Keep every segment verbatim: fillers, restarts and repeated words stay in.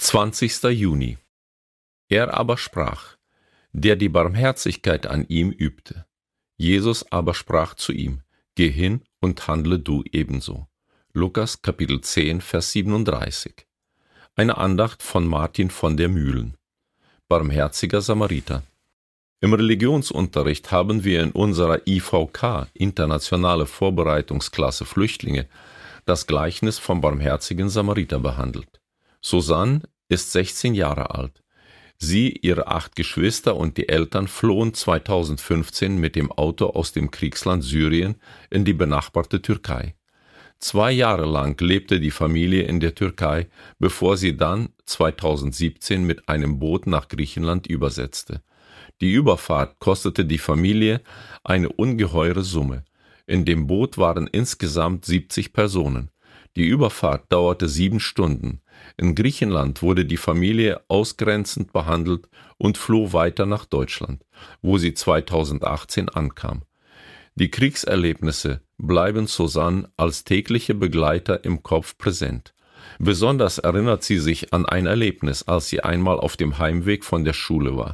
zwanzigster Juni. Er aber sprach, der die Barmherzigkeit an ihm übte. Jesus aber sprach zu ihm, geh hin und handle du ebenso. Lukas Kapitel zehn, Vers siebenunddreißig. Eine Andacht von Martin von der Mühlen. Barmherziger Samariter. Im Religionsunterricht haben wir in unserer I V K, Internationale Vorbereitungsklasse Flüchtlinge, das Gleichnis vom barmherzigen Samariter behandelt. Susanne ist sechzehn Jahre alt. Sie, ihre acht Geschwister und die Eltern flohen zweitausendfünfzehn mit dem Auto aus dem Kriegsland Syrien in die benachbarte Türkei. Zwei Jahre lang lebte die Familie in der Türkei, bevor sie dann zweitausendsiebzehn mit einem Boot nach Griechenland übersetzte. Die Überfahrt kostete die Familie eine ungeheure Summe. In dem Boot waren insgesamt siebzig Personen. Die Überfahrt dauerte sieben Stunden. In Griechenland wurde die Familie ausgrenzend behandelt und floh weiter nach Deutschland, wo sie zweitausendachtzehn ankam. Die Kriegserlebnisse bleiben Susanne als tägliche Begleiter im Kopf präsent. Besonders erinnert sie sich an ein Erlebnis, als sie einmal auf dem Heimweg von der Schule war.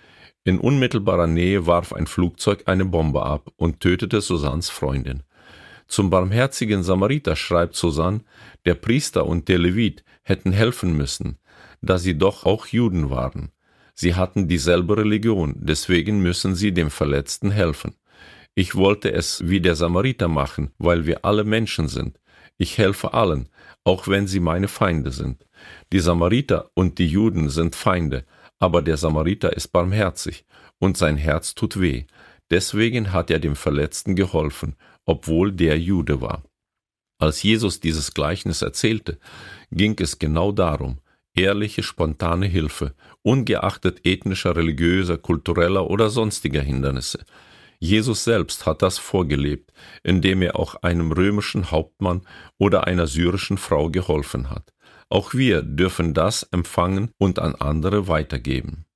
In unmittelbarer Nähe warf ein Flugzeug eine Bombe ab und tötete Susannes Freundin. Zum barmherzigen Samariter schreibt Susanne, der Priester und der Levit hätten helfen müssen, da sie doch auch Juden waren. Sie hatten dieselbe Religion, deswegen müssen sie dem Verletzten helfen. Ich wollte es wie der Samariter machen, weil wir alle Menschen sind. Ich helfe allen, auch wenn sie meine Feinde sind. Die Samariter und die Juden sind Feinde, aber der Samariter ist barmherzig und sein Herz tut weh. Deswegen hat er dem Verletzten geholfen, obwohl der Jude war. Als Jesus dieses Gleichnis erzählte, ging es genau darum, ehrliche, spontane Hilfe, ungeachtet ethnischer, religiöser, kultureller oder sonstiger Hindernisse. Jesus selbst hat das vorgelebt, indem er auch einem römischen Hauptmann oder einer syrischen Frau geholfen hat. Auch wir dürfen das empfangen und an andere weitergeben.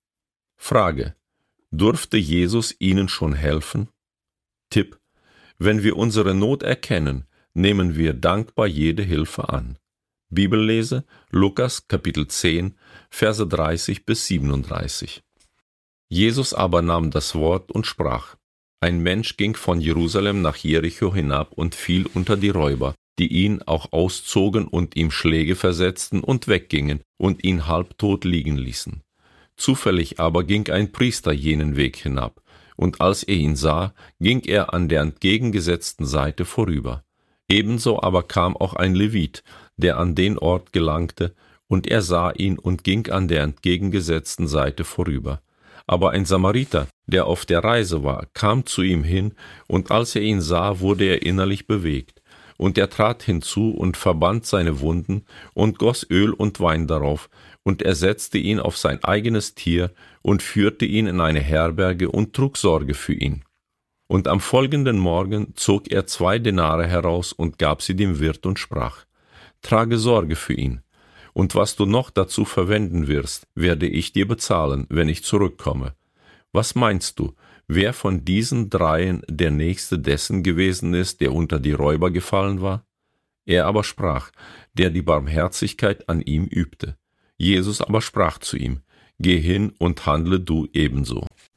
Frage: Durfte Jesus ihnen schon helfen? Tipp: Wenn wir unsere Not erkennen, nehmen wir dankbar jede Hilfe an. Bibellese: Lukas Kapitel zehn, Verse dreißig bis siebenunddreißig. Jesus aber nahm das Wort und sprach: Ein Mensch ging von Jerusalem nach Jericho hinab und fiel unter die Räuber, die ihn auch auszogen und ihm Schläge versetzten und weggingen und ihn halbtot liegen ließen. Zufällig aber ging ein Priester jenen Weg hinab, und als er ihn sah, ging er an der entgegengesetzten Seite vorüber. Ebenso aber kam auch ein Levit, der an den Ort gelangte, und er sah ihn und ging an der entgegengesetzten Seite vorüber. Aber ein Samariter, der auf der Reise war, kam zu ihm hin, und als er ihn sah, wurde er innerlich bewegt. Und er trat hinzu und verband seine Wunden und goss Öl und Wein darauf, und er setzte ihn auf sein eigenes Tier und führte ihn in eine Herberge und trug Sorge für ihn. Und am folgenden Morgen zog er zwei Denare heraus und gab sie dem Wirt und sprach: Trage Sorge für ihn, und was du noch dazu verwenden wirst, werde ich dir bezahlen, wenn ich zurückkomme. Was meinst du, wer von diesen dreien der Nächste dessen gewesen ist, der unter die Räuber gefallen war? Er aber sprach, der die Barmherzigkeit an ihm übte. Jesus aber sprach zu ihm: Geh hin und handle du ebenso.